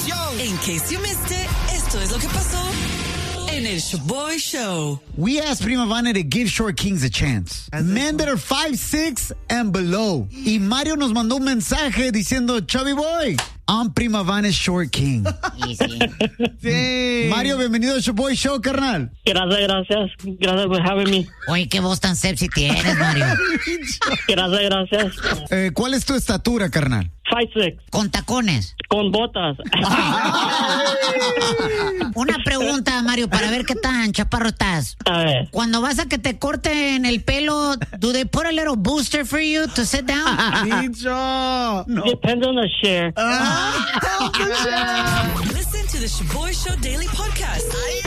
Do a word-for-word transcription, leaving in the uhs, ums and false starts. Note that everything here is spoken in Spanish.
atención. In case you missed it, esto es lo que pasó en el Shaboy Show. We asked Prima Vane to give short kings a chance. Men that are five six and below. Y Mario nos mandó un mensaje diciendo, Chubby Boy, I'm Prima Vane's short king. Easy. Sí. Mario, bienvenido al Shaboy Show, carnal. Gracias, gracias. Gracias por having me. Oye, qué voz tan sexy tienes, Mario. Gracias, gracias. Eh, ¿Cuál es tu estatura, carnal? Five six. Con tacones. Con botas. Una pregunta, Mario, para ver qué tan chaparro estás. A ver. Cuando vas a que te corten el pelo, do they put a little booster for you to sit down? Dicho. No. Depends on the share. Listen to the Shaboy Show Daily Podcast.